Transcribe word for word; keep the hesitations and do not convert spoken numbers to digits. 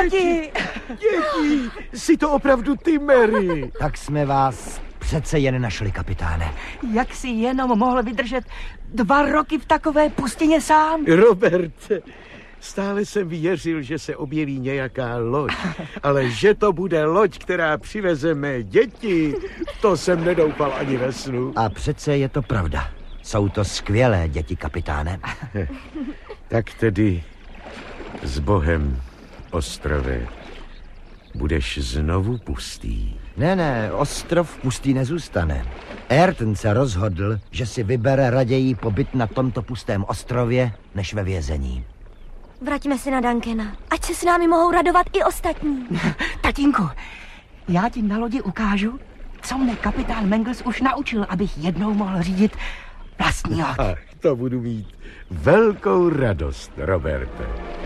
Děti! Děti! Jsi to opravdu ty, Mary? Tak jsme vás přece jen našli, kapitáne. Jak jsi jenom mohl vydržet dva roky v takové pustině sám? Roberte, stále jsem věřil, že se objeví nějaká loď, ale že to bude loď, která přiveze mé děti, to jsem nedoufal ani ve snu. A přece je to pravda. Jsou to skvělé děti, kapitáne. Tak tedy s Bohem, ostrove, budeš znovu pustý. Ne, ne, ostrov pustý nezůstane. Ayrton se rozhodl, že si vybere raději pobyt na tomto pustém ostrově, než ve vězení. Vraťme se na Duncana, ať se s námi mohou radovat i ostatní. Tatínku, já ti na lodi ukážu, co mne kapitán Mangles už naučil, abych jednou mohl řídit vlastní loď. Ach, to budu mít velkou radost, Roberte.